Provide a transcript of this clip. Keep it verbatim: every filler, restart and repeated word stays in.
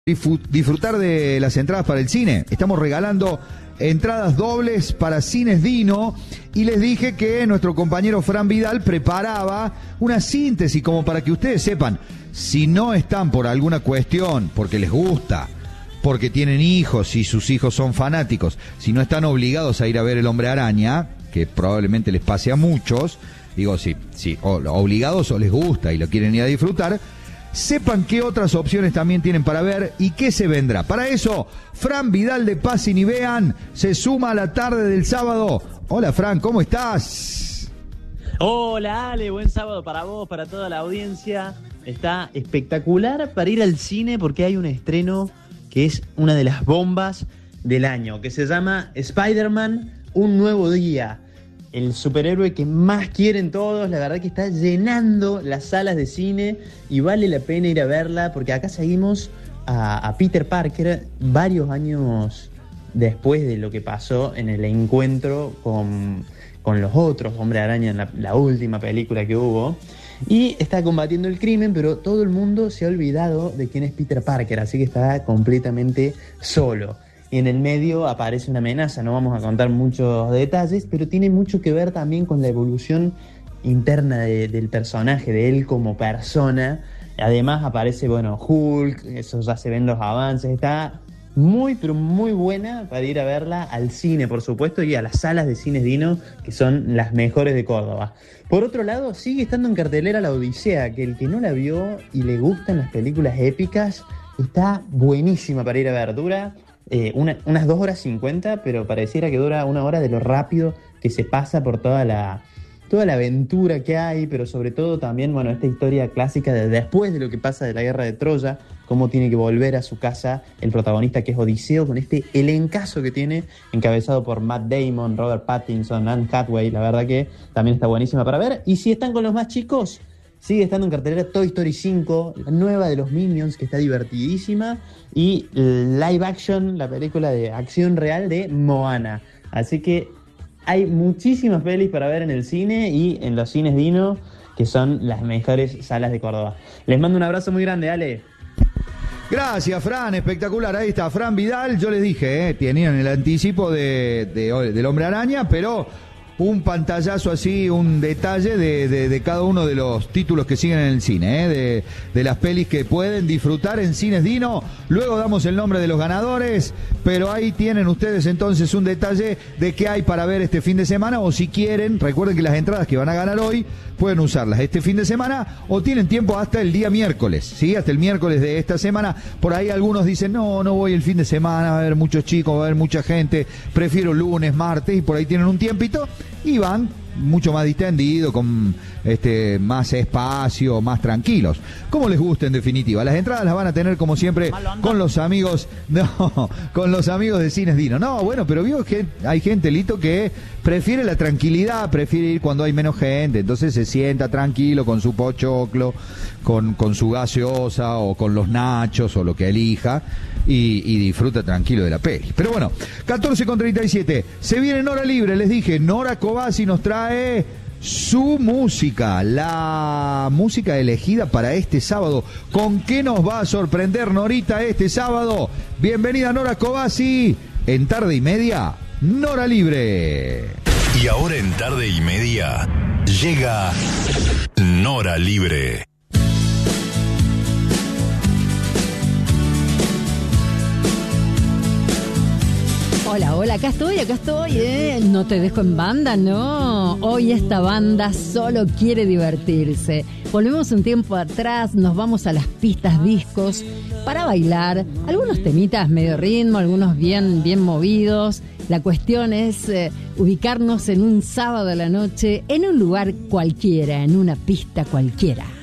Disfrutar de las entradas para el cine. Estamos regalando entradas dobles para Cines Dino y les dije que nuestro compañero Fran Vidal preparaba una síntesis como para que ustedes sepan, si no están por alguna cuestión, porque les gusta, porque tienen hijos y sus hijos son fanáticos, si no están obligados a ir a ver El Hombre Araña, que probablemente les pase a muchos, digo, sí, sí, o, obligados o les gusta y lo quieren ir a disfrutar, sepan qué otras opciones también tienen para ver y qué se vendrá. Para eso, Fran Vidal de Pasen y Vean se suma a la tarde del sábado. Hola Fran, ¿cómo estás? Hola Ale, buen sábado para vos, para toda la audiencia. Está espectacular para ir al cine porque hay un estreno que es una de las bombas del año, que se llama Spider-Man, Un Nuevo Día. El superhéroe que más quieren todos, la verdad que está llenando las salas de cine y vale la pena ir a verla porque acá seguimos a, a Peter Parker varios años después de lo que pasó en el encuentro con, con los otros Hombre Araña en la, la última película que hubo, y está combatiendo el crimen, pero todo el mundo se ha olvidado de quién es Peter Parker, así que está completamente solo. Y en el medio aparece una amenaza, no vamos a contar muchos detalles, pero tiene mucho que ver también con la evolución interna de, del personaje, de él como persona. Además aparece, bueno, Hulk, eso ya se ven los avances, está muy, pero muy buena para ir a verla al cine, por supuesto, y a las salas de Cines Dino, que son las mejores de Córdoba. Por otro lado, sigue estando en cartelera La Odisea, que el que no la vio y le gustan las películas épicas, está buenísima para ir a ver. Dura Eh, una, unas dos horas cincuenta, pero pareciera que dura una hora de lo rápido que se pasa por toda la, toda la aventura que hay, pero sobre todo también, bueno, esta historia clásica de después de lo que pasa de la guerra de Troya, cómo tiene que volver a su casa el protagonista, que es Odiseo, con este elencazo que tiene, encabezado por Matt Damon, Robert Pattinson, Anne Hathaway. La verdad que también está buenísima para ver. Y si están con los más chicos, sigue estando en cartelera Toy Story cinco, la nueva de los Minions, que está divertidísima, y live action, la película de acción real de Moana. Así que hay muchísimas pelis para ver en el cine y en los Cines Dino, que son las mejores salas de Córdoba. Les mando un abrazo muy grande, Ale. Gracias, Fran, espectacular. Ahí está Fran Vidal. Yo les dije, eh, tenían el anticipo de, de, del Hombre Araña, pero un pantallazo así, un detalle de, de, de cada uno de los títulos que siguen en el cine, ¿eh? de, de las pelis que pueden disfrutar en Cines Dino. Luego damos el nombre de los ganadores, pero ahí tienen ustedes entonces un detalle de qué hay para ver este fin de semana, o si quieren, recuerden que las entradas que van a ganar hoy pueden usarlas este fin de semana o tienen tiempo hasta el día miércoles, ¿sí? Hasta el miércoles de esta semana. Por ahí algunos dicen, no, no voy el fin de semana, va a haber muchos chicos, va a haber mucha gente, prefiero lunes, martes, y por ahí tienen un tiempito y van mucho más distendido, con este más espacio, más tranquilos, como les guste en definitiva. Las entradas las van a tener como siempre con los amigos, no, con los amigos de Cines Dino. No, bueno, pero vio que hay gente, Lito, que prefiere la tranquilidad, prefiere ir cuando hay menos gente, entonces se sienta tranquilo con su pochoclo, con, con su gaseosa o con los nachos o lo que elija, y, y disfruta tranquilo de la peli. Pero bueno, catorce con treinta y siete, se viene Nora Libre, les dije, Nora Cobasi nos trae su música, la música elegida para este sábado. ¿Con qué nos va a sorprender Norita este sábado? Bienvenida Nora Cobasi, en Tarde y Media, Nora Libre. Y ahora en Tarde y Media llega Nora Libre. Hola, hola, acá estoy, acá estoy, ¿eh? No te dejo en banda, no. Hoy esta banda solo quiere divertirse. Volvemos un tiempo atrás, nos vamos a las pistas discos para bailar. Algunos temitas medio ritmo, algunos bien, bien movidos. La cuestión es eh, ubicarnos en un sábado a la noche, en un lugar cualquiera, en una pista cualquiera.